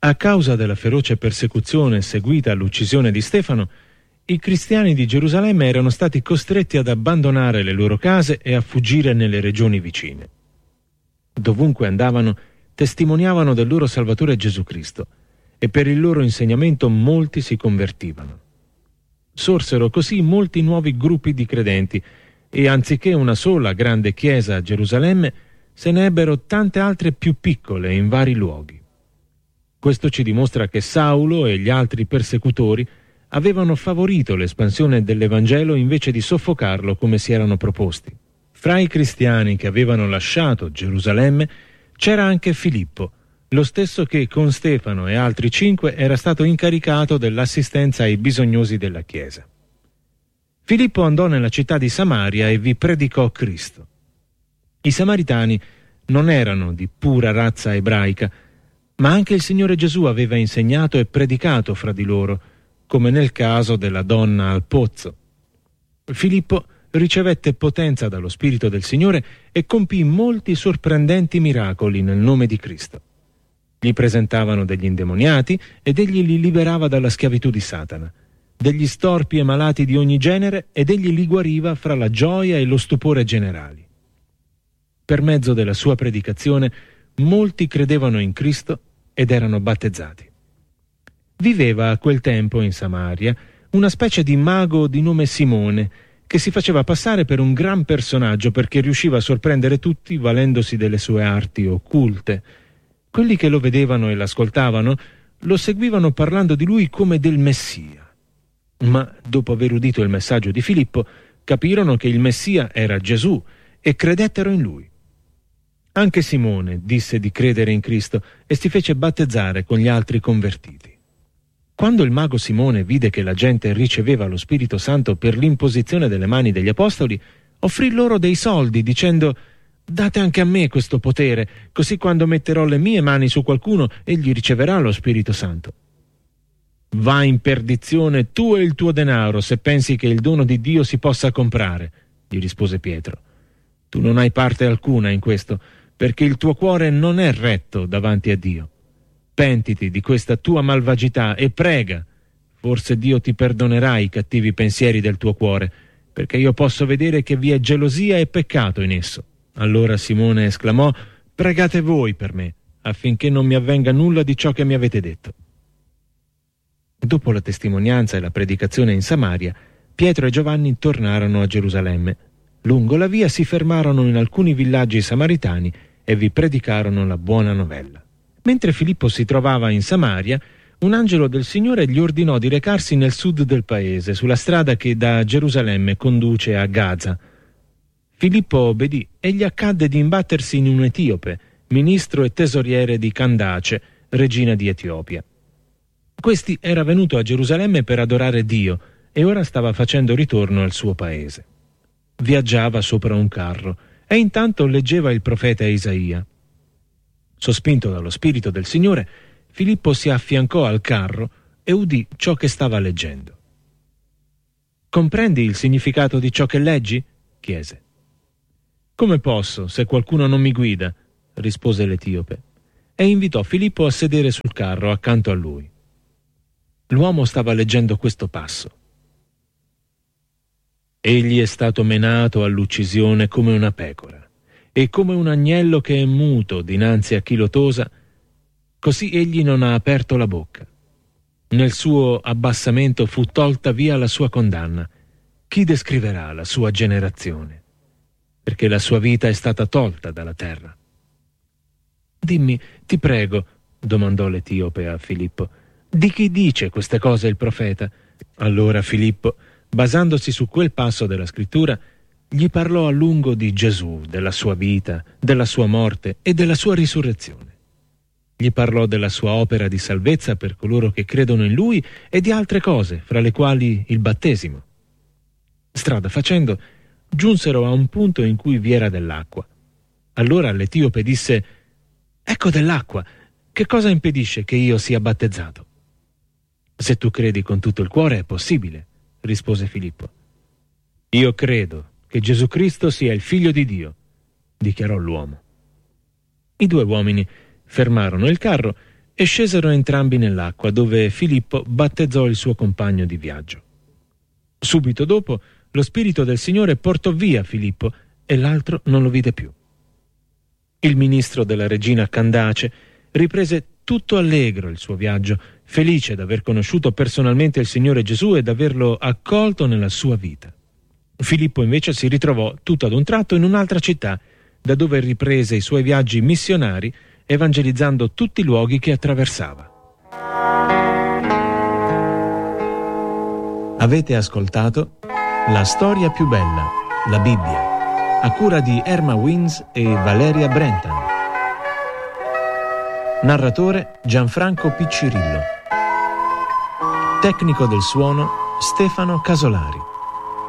A causa della feroce persecuzione seguita all'uccisione di Stefano, i cristiani di Gerusalemme erano stati costretti ad abbandonare le loro case e a fuggire nelle regioni vicine. Dovunque andavano, testimoniavano del loro Salvatore Gesù Cristo, e per il loro insegnamento molti si convertivano. Sorsero così molti nuovi gruppi di credenti, e anziché una sola grande chiesa a Gerusalemme, se ne ebbero tante altre più piccole in vari luoghi. Questo ci dimostra che Saulo e gli altri persecutori avevano favorito l'espansione dell'Evangelo invece di soffocarlo come si erano proposti. Fra i cristiani che avevano lasciato Gerusalemme c'era anche Filippo, lo stesso che con Stefano e altri 5 era stato incaricato dell'assistenza ai bisognosi della Chiesa. Filippo andò nella città di Samaria e vi predicò Cristo. I samaritani non erano di pura razza ebraica, ma anche il Signore Gesù aveva insegnato e predicato fra di loro, come nel caso della donna al pozzo. Filippo ricevette potenza dallo Spirito del Signore e compì molti sorprendenti miracoli nel nome di Cristo. Gli presentavano degli indemoniati ed egli li liberava dalla schiavitù di Satana, degli storpi e malati di ogni genere, ed egli li guariva fra la gioia e lo stupore generali. Per mezzo della sua predicazione molti credevano in Cristo ed erano battezzati. Viveva a quel tempo in Samaria una specie di mago di nome Simone, che si faceva passare per un gran personaggio perché riusciva a sorprendere tutti valendosi delle sue arti occulte. Quelli che lo vedevano e l'ascoltavano lo seguivano parlando di lui come del Messia. Ma dopo aver udito il messaggio di Filippo, capirono che il Messia era Gesù e credettero in lui. Anche Simone disse di credere in Cristo e si fece battezzare con gli altri convertiti. Quando il mago Simone vide che la gente riceveva lo Spirito Santo per l'imposizione delle mani degli apostoli, offrì loro dei soldi dicendo: «Date anche a me questo potere, così quando metterò le mie mani su qualcuno, egli riceverà lo Spirito Santo». «Va in perdizione tu e il tuo denaro, se pensi che il dono di Dio si possa comprare», gli rispose Pietro. «Tu non hai parte alcuna in questo, perché il tuo cuore non è retto davanti a Dio. Pentiti di questa tua malvagità e prega. Forse Dio ti perdonerà i cattivi pensieri del tuo cuore, perché io posso vedere che vi è gelosia e peccato in esso». Allora Simone esclamò: «Pregate voi per me, affinché non mi avvenga nulla di ciò che mi avete detto». Dopo la testimonianza e la predicazione in Samaria, Pietro e Giovanni tornarono a Gerusalemme. Lungo la via si fermarono in alcuni villaggi samaritani e vi predicarono la buona novella. Mentre Filippo si trovava in Samaria, un angelo del Signore gli ordinò di recarsi nel sud del paese, sulla strada che da Gerusalemme conduce a Gaza. Filippo obbedì e gli accadde di imbattersi in un etiope, ministro e tesoriere di Candace, regina di Etiopia. Questi era venuto a Gerusalemme per adorare Dio e ora stava facendo ritorno al suo paese. Viaggiava sopra un carro e intanto leggeva il profeta Isaia. Sospinto dallo Spirito del Signore, Filippo si affiancò al carro e udì ciò che stava leggendo. «Comprendi il significato di ciò che leggi?» chiese. «Come posso, se qualcuno non mi guida?» rispose l'etiope, e invitò Filippo a sedere sul carro accanto a lui. L'uomo stava leggendo questo passo: «Egli è stato menato all'uccisione come una pecora, e come un agnello che è muto dinanzi a chi lo tosa, così egli non ha aperto la bocca. Nel suo abbassamento fu tolta via la sua condanna. Chi descriverà la sua generazione? Perché la sua vita è stata tolta dalla terra». «Dimmi, ti prego», domandò l'etiope a Filippo, «di chi dice queste cose il profeta?» Allora Filippo, basandosi su quel passo della scrittura, gli parlò a lungo di Gesù, della sua vita, della sua morte e della sua risurrezione. Gli parlò della sua opera di salvezza per coloro che credono in lui e di altre cose, fra le quali il battesimo. Strada facendo, giunsero a un punto in cui vi era dell'acqua. Allora l'etiope disse: «Ecco dell'acqua, che cosa impedisce che io sia battezzato?» «Se tu credi con tutto il cuore è possibile», rispose Filippo. «Io credo che Gesù Cristo sia il Figlio di Dio», dichiarò l'uomo. I due uomini fermarono il carro e scesero entrambi nell'acqua, dove Filippo battezzò il suo compagno di viaggio. Subito dopo, lo Spirito del Signore portò via Filippo e l'altro non lo vide più. Il ministro della regina Candace riprese tutto allegro il suo viaggio, felice d'aver conosciuto personalmente il Signore Gesù e d'averlo accolto nella sua vita. Filippo invece si ritrovò tutto ad un tratto in un'altra città, da dove riprese i suoi viaggi missionari, evangelizzando tutti i luoghi che attraversava. Avete ascoltato La storia più bella, la Bibbia, a cura di Erma Wins e Valeria Brentan. Narratore Gianfranco Piccirillo. Tecnico del suono Stefano Casolari.